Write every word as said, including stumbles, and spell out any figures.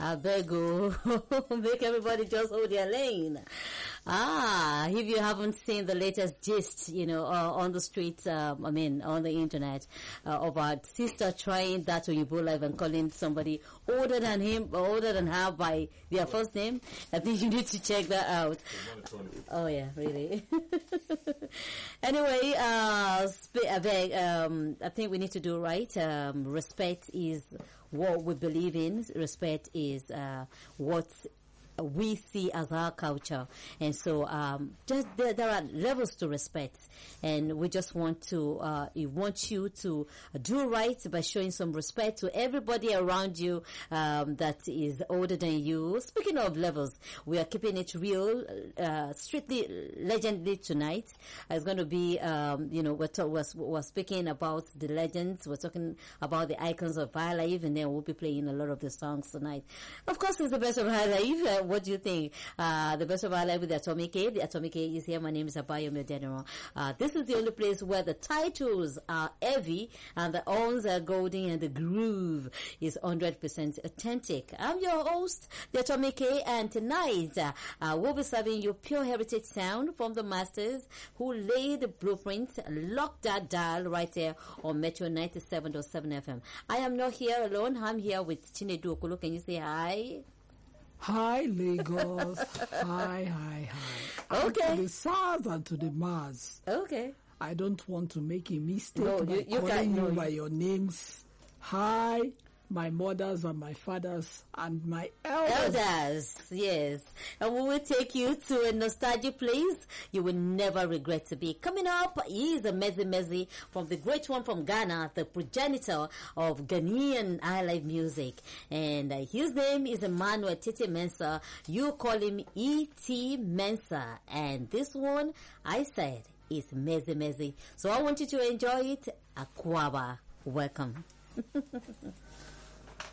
I beg you, make everybody just hold their lane. Ah, if you haven't seen the latest gist, you know, uh, on the streets, um, I mean, on the internet, uh, about sister trying that Oyibo life and calling somebody older than him, or older than her by their first name, I think you need to check that out. Oh yeah, really. Anyway, uh, sp- I beg, um, I think we need to do right. Um, respect is what we believe in. Respect is uh, what we see as our culture, and so um, just there, there are levels to respect, and we just want to uh, we want you to do right by showing some respect to everybody around you um, that is older than you. Speaking of levels, we are keeping it real, uh, strictly legendary tonight. It's going to be um, you know we're, to- we're we're speaking about the legends, we're talking about the icons of high life, and then we'll be playing a lot of the songs tonight. Of course, it's the best of high life. Uh, what do you think? Uh, the best of our life with the Atomic A. The Atomic A is here. My name is Abayomi General. Uh, this is the only place where the titles are heavy and the horns are golden and the groove is one hundred percent authentic. I'm your host, the Atomic A, and tonight uh, uh, we'll be serving you pure heritage sound from the masters who laid the blueprint. Lock that dial right there on Metro ninety-seven point seven F M. I am not here alone. I'm here with Chinedu Okolo. Can you say hi? Hi, Lagos. Hi, hi, hi. Okay. And to the SARS and to the Mars. Okay. I don't want to make a mistake No, by you- you calling can't- you no, by you- your names. Hi, my mothers and my fathers and my elders. Elders, yes. And we will take you to a nostalgic place you will never regret to be. Coming up, he is a Mezi Mezi from the great one from Ghana, the progenitor of Ghanaian highlife music. And uh, his name is Emmanuel Titi Mensah. You call him E T Mensah. And this one, I said, is Mezi Mezi. So I want you to enjoy it. Akwaba. Welcome.